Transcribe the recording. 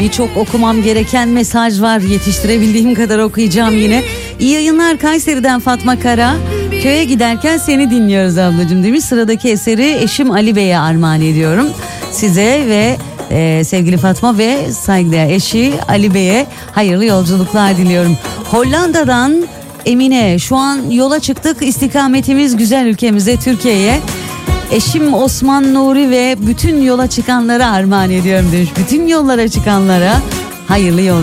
Birçok okumam gereken mesaj var. Yetiştirebildiğim kadar okuyacağım yine. İyi yayınlar Kayseri'den Fatma Kara. Köye giderken seni dinliyoruz ablacığım demiş. Sıradaki eseri eşim Ali Bey'e armağan ediyorum. Size ve sevgili Fatma ve saygıdeğer eşi Ali Bey'e hayırlı yolculuklar diliyorum. Hollanda'dan Emine, şu an yola çıktık, istikametimiz güzel ülkemize, Türkiye'ye. Eşim Osman Nuri ve bütün yola çıkanlara armağan ediyorum demiş. Bütün yollara çıkanlara hayırlı yolculuklar.